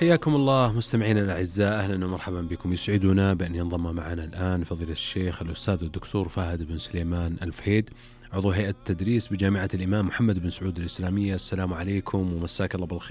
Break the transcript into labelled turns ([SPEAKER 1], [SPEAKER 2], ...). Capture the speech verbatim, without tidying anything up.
[SPEAKER 1] حياكم الله مستمعينا الأعزاء، أهلا ومرحبا بكم. يسعدنا بأن ينضم معنا الآن فضيلة الشيخ الأستاذ الدكتور فهد بن سليمان الفهيد، عضو هيئة التدريس بجامعة الإمام محمد بن سعود الإسلامية. السلام عليكم ومساك الله بالخير